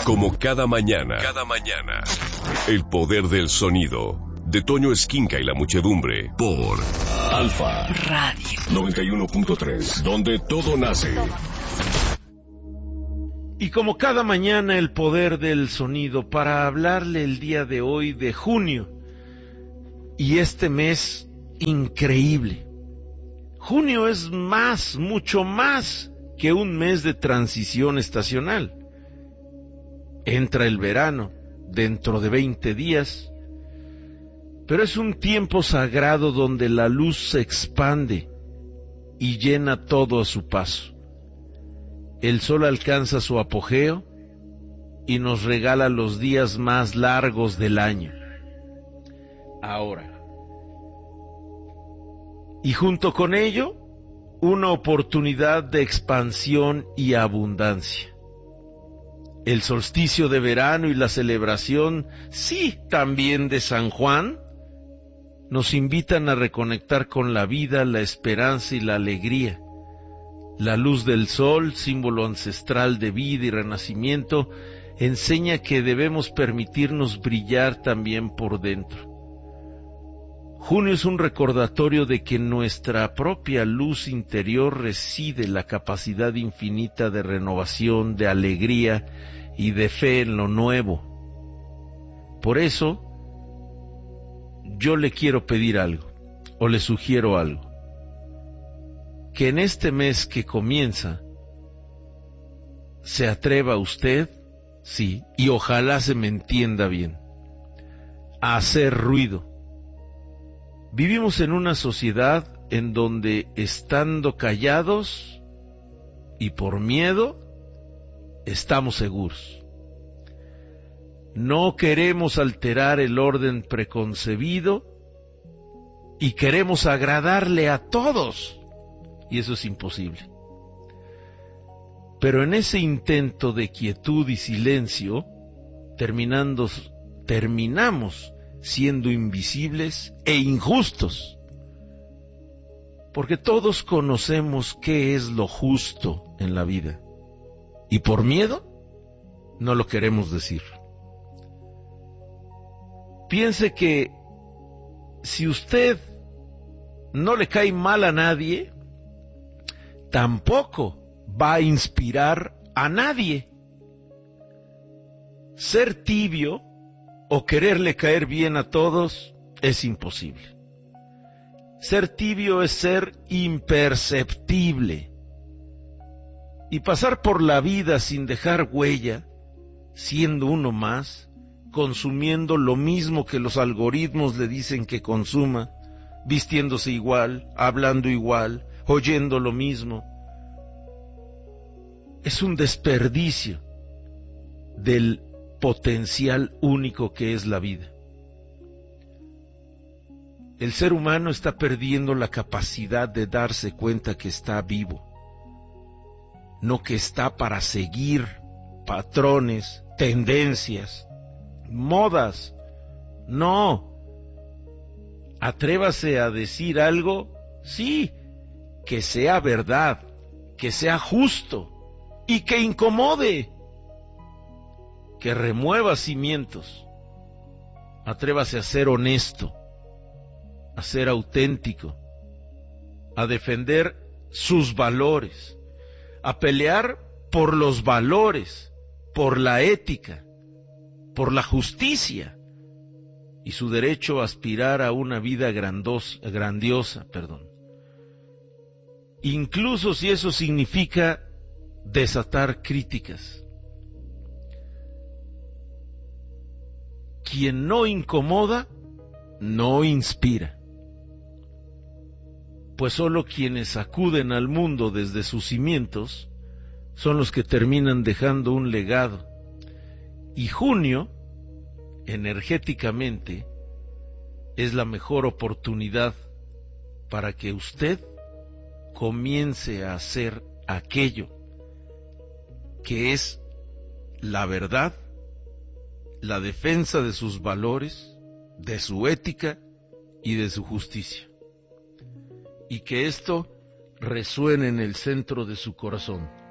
Como cada mañana, el poder del sonido, de Toño Esquinca y la muchedumbre, por Alfa Radio 91.3, donde todo nace. Y como cada mañana, el poder del sonido, para hablarle el día de hoy de junio, y este mes increíble. Junio es mucho más que un mes de transición estacional. Entra el verano dentro de 20 días, pero es un tiempo sagrado donde la luz se expande y llena todo a su paso. El sol alcanza su apogeo y nos regala los días más largos del año. Ahora, y junto con ello, una oportunidad de expansión y abundancia. El solsticio de verano y la celebración, sí, también de San Juan, nos invitan a reconectar con la vida, la esperanza y la alegría. La luz del sol, símbolo ancestral de vida y renacimiento, enseña que debemos permitirnos brillar también por dentro. Junio es un recordatorio de que en nuestra propia luz interior reside la capacidad infinita de renovación, de alegría y de fe en lo nuevo. Por eso, yo le quiero pedir algo, o le sugiero algo. Que en este mes que comienza, se atreva usted, sí, y ojalá se me entienda bien, a hacer ruido. Vivimos en una sociedad en donde, estando callados y por miedo, estamos seguros. No queremos alterar el orden preconcebido y queremos agradarle a todos, y eso es imposible. Pero en ese intento de quietud y silencio, terminamos siendo invisibles e injustos, porque todos conocemos qué es lo justo en la vida, y por miedo no lo queremos decir. Piense que si usted no le cae mal a nadie, tampoco va a inspirar a nadie. Ser tibio o quererle caer bien a todos es imposible. Ser tibio es ser imperceptible. Y pasar por la vida sin dejar huella, siendo uno más, consumiendo lo mismo que los algoritmos le dicen que consuma, vistiéndose igual, hablando igual, oyendo lo mismo, es un desperdicio del potencial único que es la vida. El ser humano está perdiendo la capacidad de darse cuenta que está vivo, no que está para seguir patrones, tendencias, modas. No. Atrévase a decir algo, sí, que sea verdad, que sea justo y que incomode, que remueva cimientos. Atrévase a ser honesto, a ser auténtico, a defender sus valores, a pelear por los valores, por la ética, por la justicia y su derecho a aspirar a una vida grandiosa, incluso si eso significa desatar críticas. Quien no incomoda, no inspira. Pues solo quienes acuden al mundo desde sus cimientos son los que terminan dejando un legado. Y junio, energéticamente, es la mejor oportunidad para que usted comience a hacer aquello que es la verdad, la defensa de sus valores, de su ética y de su justicia. Y que esto resuene en el centro de su corazón.